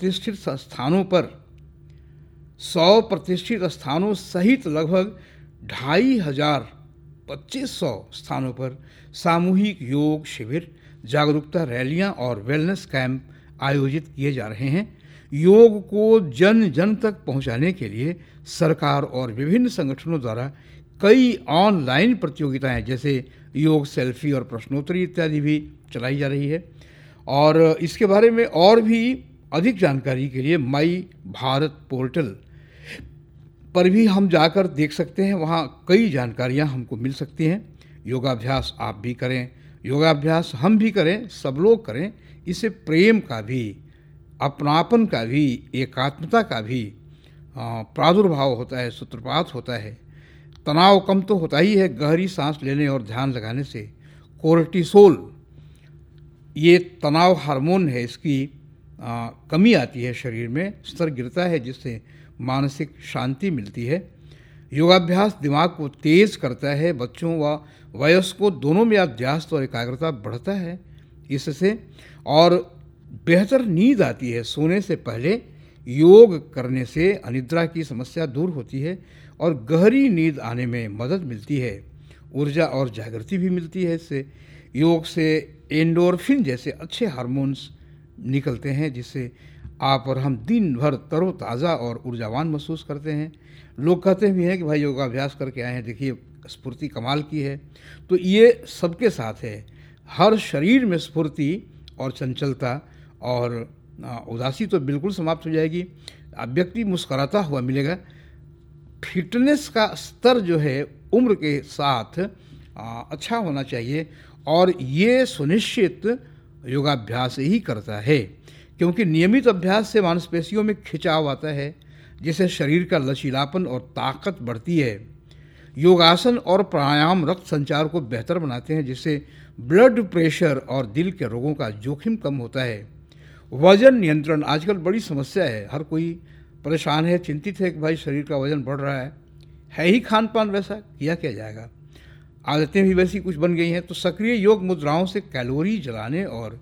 प्रतिष्ठित संस्थानों पर 100 प्रतिष्ठित स्थानों सहित लगभग 2500 स्थानों पर सामूहिक योग शिविर, जागरूकता रैलियां और वेलनेस कैंप आयोजित किए जा रहे हैं। योग को जन जन तक पहुंचाने के लिए सरकार और विभिन्न संगठनों द्वारा कई ऑनलाइन प्रतियोगिताएं जैसे योग सेल्फी और प्रश्नोत्तरी इत्यादि भी चलाई जा रही है। और इसके बारे में और भी अधिक जानकारी के लिए माई भारत पोर्टल पर भी हम जाकर देख सकते हैं। वहाँ कई जानकारियाँ हमको मिल सकती हैं। योगाभ्यास आप भी करें, योगाभ्यास हम भी करें, सब लोग करें। इससे प्रेम का भी, अपनापन का भी, एकात्मता का भी प्रादुर्भाव होता है, सूत्रपात होता है। तनाव कम तो होता ही है गहरी सांस लेने और ध्यान लगाने से। कोर्टिसोल ये तनाव हार्मोन है, इसकी कमी आती है, शरीर में स्तर गिरता है जिससे मानसिक शांति मिलती है। योगाभ्यास दिमाग को तेज करता है। बच्चों व वयस्कों दोनों में अभ्यास और एकाग्रता बढ़ता है इससे, और बेहतर नींद आती है। सोने से पहले योग करने से अनिद्रा की समस्या दूर होती है और गहरी नींद आने में मदद मिलती है। ऊर्जा और जागृति भी मिलती है इससे। योग से एंडोर्फिन जैसे अच्छे हार्मोन्स निकलते हैं जिससे आप और हम दिन भर तरोताज़ा और ऊर्जावान महसूस करते हैं। लोग कहते भी हैं कि भाई योगाभ्यास करके आए हैं, देखिए स्फूर्ति कमाल की है। तो ये सबके साथ है। हर शरीर में स्फूर्ति और चंचलता और उदासी तो बिल्कुल समाप्त हो जाएगी। व्यक्ति मुस्कुराता हुआ मिलेगा। फिटनेस का स्तर जो है उम्र के साथ अच्छा होना चाहिए और ये सुनिश्चित योगाभ्यास ही करता है, क्योंकि नियमित अभ्यास से मांसपेशियों में खिंचाव आता है जिससे शरीर का लचीलापन और ताकत बढ़ती है। योगासन और प्राणायाम रक्त संचार को बेहतर बनाते हैं जिससे ब्लड प्रेशर और दिल के रोगों का जोखिम कम होता है। वजन नियंत्रण आजकल बड़ी समस्या है। हर कोई परेशान है, चिंतित है कि भाई शरीर का वजन बढ़ रहा है ही खान पान वैसा, किया क्या जाएगा, आदतें भी वैसी कुछ बन गई हैं। तो सक्रिय योग मुद्राओं से कैलोरी जलाने और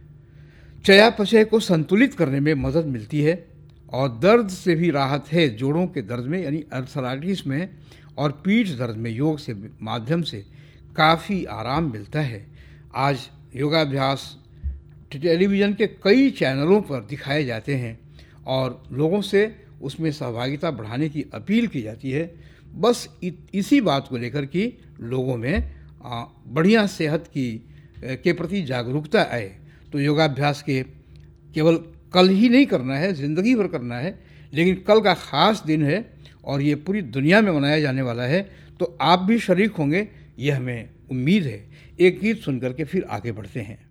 चयापचय को संतुलित करने में मदद मिलती है और दर्द से भी राहत है। जोड़ों के दर्द में यानी अर्थराइटिस में और पीठ दर्द में योग से माध्यम से काफ़ी आराम मिलता है। आज योगाभ्यास टेलीविज़न के कई चैनलों पर दिखाए जाते हैं और लोगों से उसमें सहभागिता बढ़ाने की अपील की जाती है। बस इसी बात को लेकर कि लोगों में बढ़िया सेहत के प्रति जागरूकता आए। तो योगाभ्यास के केवल कल ही नहीं करना है, ज़िंदगी भर करना है। लेकिन कल का ख़ास दिन है और ये पूरी दुनिया में मनाया जाने वाला है, तो आप भी शरीक होंगे, यह हमें उम्मीद है। एक गीत सुनकर के फिर आगे बढ़ते हैं।